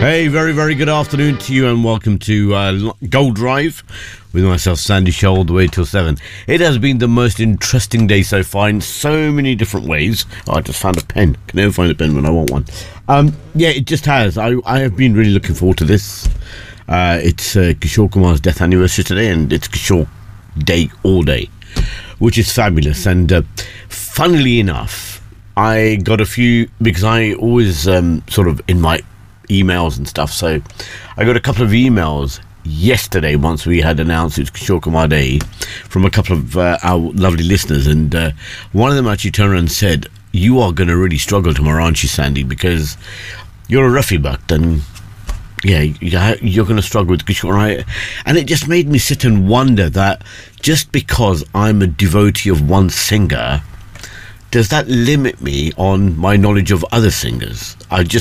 Hey, very, very good afternoon to you and welcome to Gold Drive with myself, Sandy Shaw, all the way till 7. It has been the most interesting day so far in so many different ways. Oh, I just found a pen. Can never find a pen when I want one. Yeah, it just has. I have been really looking forward to this. It's Kishore Kumar's death anniversary today, and it's Kishore Day all day, which is fabulous. And funnily enough, I got a few, because I always sort of in my emails and stuff, so I got a couple of emails yesterday once we had announced it was Kishore Kumar Day from a couple of our lovely listeners, and one of them actually turned around and said, "You are going to really struggle tomorrow, aren't you, Sandy, because you're a roughie buck, and yeah, you're going to struggle with Kishore." Right? And it just made me sit and wonder that just because I'm a devotee of one singer, does that limit me on my knowledge of other singers?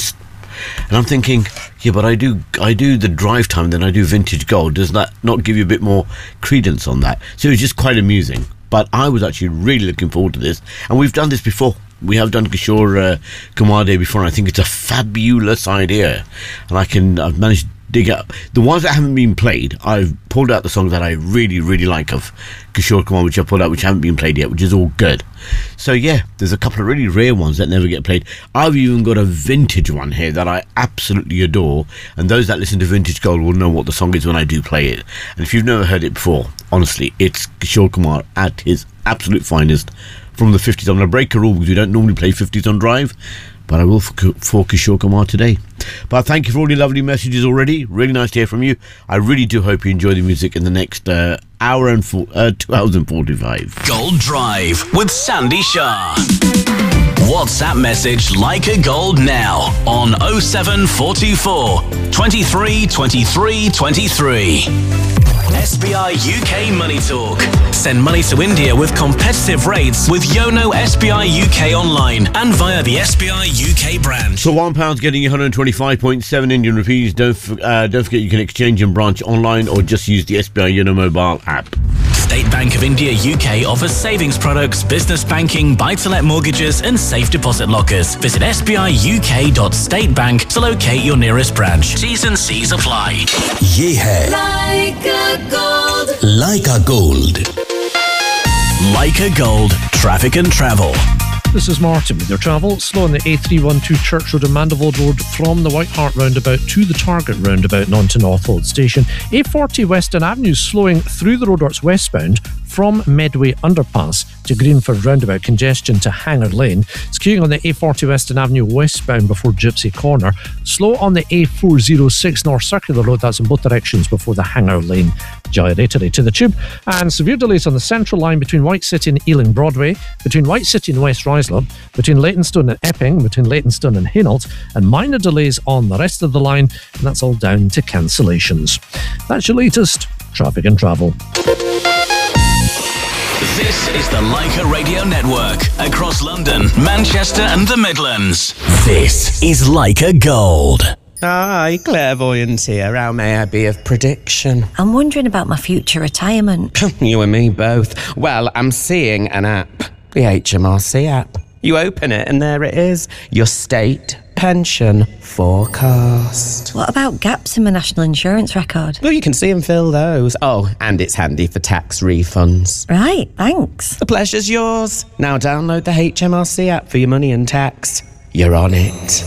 And I'm thinking, yeah, but I do the drive time, then I do Vintage Gold. Does that not give you a bit more credence on that? So it was just quite amusing. But I was actually really looking forward to this. And we've done this before. We have done Kishore Kumar Day before, and I think it's a fabulous idea. And I've managed to dig up the ones that haven't been played. I've pulled out the songs that I really, really like of Kishore Kumar, which I pulled out, which haven't been played yet, which is all good. So yeah, there's a couple of really rare ones that never get played. I've even got a vintage one here that I absolutely adore, and those that listen to Vintage Gold will know what the song is when I do play it. And if you've never heard it before, honestly, it's Kishore Kumar at his absolute finest from the 50s. I'm going to break a rule because we don't normally play 50s on Drive, but I will for Kishore Kumar today. But thank you for all your lovely messages already. Really nice to hear from you. I really do hope you enjoy the music in the next hour and 2 hours and 45. Gold Drive with Sandy Shah. WhatsApp message Like a Gold now on 07424 23 23 23. SBI UK Money Talk. Send money to India with competitive rates with Yono SBI UK online and via the SBI UK branch. So £1 getting you 125.7 Indian rupees. Don't forget you can exchange and branch online or just use the SBI Yono mobile app. State Bank of India UK offers savings products, business banking, buy-to-let mortgages and safe deposit lockers. Visit sbiuk.statebank to locate your nearest branch. T's and C's apply. Ye hai Like a gold. Like a Gold. Like a Gold, traffic and travel. This is Martin with your travel. Slow on the A312 Church Road and Mandeville Road from the White Hart roundabout to the Target roundabout and on to Northolt Station. A40 Western Avenue slowing through the roadworks westbound from Medway Underpass to Greenford roundabout. Congestion to Hanger Lane. It's queuing on the A40 Western Avenue westbound before Gypsy Corner. Slow on the A406 North Circular Road. That's in both directions before the Hanger Lane gyratory to the Tube. And severe delays on the Central Line between White City and Ealing Broadway, between White City and West Ruislip, between Leytonstone and Epping, between Leytonstone and Hainault, and minor delays on the rest of the line, and that's all down to cancellations. That's your latest traffic and travel. This is the Leica Radio Network across London, Manchester and the Midlands. This is Leica Gold. Hi, clairvoyant here. How may I be of prediction? I'm wondering about my future retirement. You and me both. Well, I'm seeing an app. The HMRC app. You open it and there it is. Your state pension forecast. What about gaps in my national insurance record? Well, you can see and fill those. Oh, and it's handy for tax refunds. Right, thanks. The pleasure's yours. Now download the HMRC app for your money and tax. You're on it.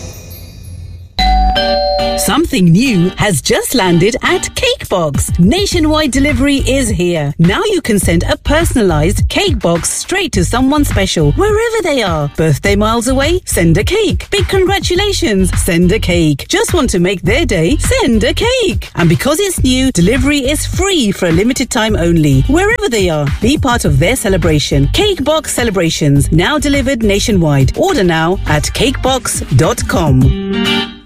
Something new has just landed at Cakebox. Nationwide delivery is here. Now you can send a personalised cake box straight to someone special, wherever they are. Birthday miles away? Send a cake. Big congratulations? Send a cake. Just want to make their day? Send a cake. And because it's new, delivery is free for a limited time only. Wherever they are, be part of their celebration. Cakebox Celebrations, now delivered nationwide. Order now at cakebox.com.